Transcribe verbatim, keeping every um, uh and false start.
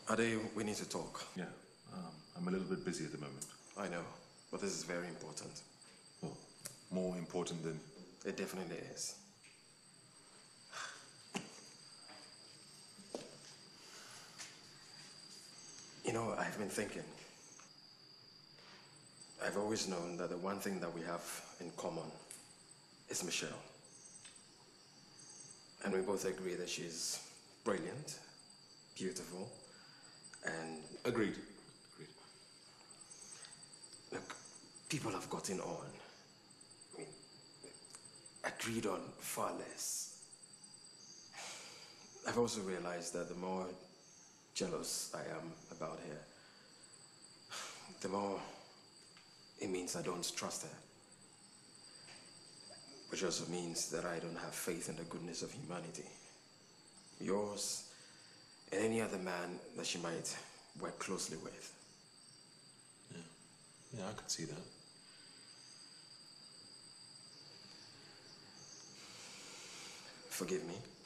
Ade, we need to talk. Yeah, um, I'm a little bit busy at the moment. I know, but this is very important. Oh, more important than... It definitely is. You know, I've been thinking. I've always known that the one thing that we have in common is Michelle. And we both agree that she's brilliant, beautiful, and... Agreed. Agreed. Look, people have gotten on. I mean, agreed on far less. I've also realized that the more jealous I am about her, the more it means I don't trust her. Which also means that I don't have faith in the goodness of humanity. Yours and any other man that she might work closely with. Yeah, yeah, I could see that. Forgive me.